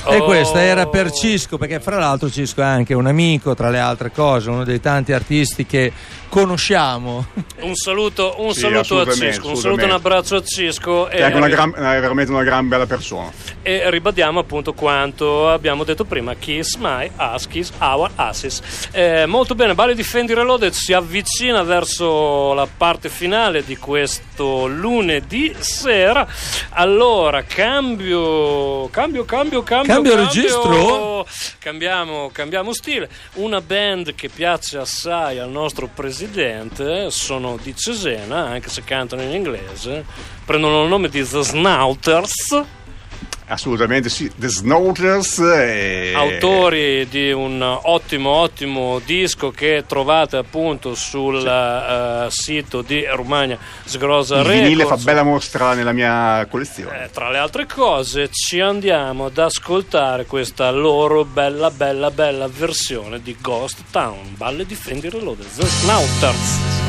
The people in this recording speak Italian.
E questa era per Cisco, perché fra l'altro Cisco è anche un amico, tra le altre cose, uno dei tanti artisti che conosciamo. Un saluto a Cisco, un saluto e un abbraccio a Cisco. È anche veramente una gran bella persona. E ribadiamo appunto quanto abbiamo detto prima: Kiss my ass, kiss our asses. Molto bene, Balli Difendi Reloaded si avvicina verso la parte finale di questo lunedì sera. Allora, cambio registro. Cambiamo stile. Una band che piace assai al nostro presidente sono di Cesena, anche se cantano in inglese. Prendono il nome di The Snouters. Assolutamente sì, The Snouters, autori di un ottimo disco che trovate appunto sul sito di Rumagna Sgrosa Records. Il vinile fa bella mostra nella mia collezione. Tra le altre cose ci andiamo ad ascoltare questa loro bella versione di Ghost Town, Balli Difendi Reloaded, The Snouters.